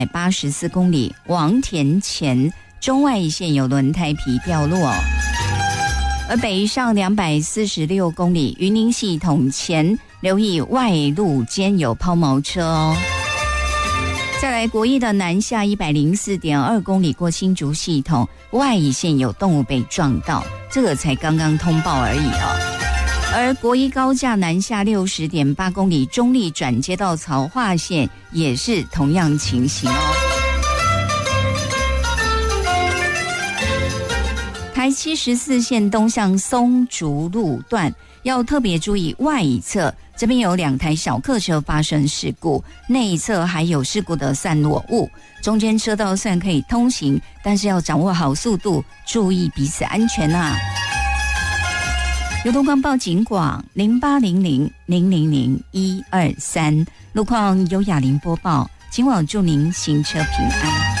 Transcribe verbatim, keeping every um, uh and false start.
八十四公里，王田前中外线有轮胎皮掉落。而北上两百四十六公里，云林系统前留意外路间有抛锚车哦。再来国一的南下一百零四点二公里，过新竹系统外一线有动物被撞到，这个才刚刚通报而已哦。而国一高架南下六十点八公里，中立转接到曹化线也是同样情形哦。台七十四线东向松竹路段要特别注意外一侧，这边有两台小客车发生事故，内一侧还有事故的散落物，中间车道虽然可以通行，但是要掌握好速度，注意彼此安全啊。由东光报警广零八零零零零零一二三，路况由雅玲播报，今晚祝您行车平安。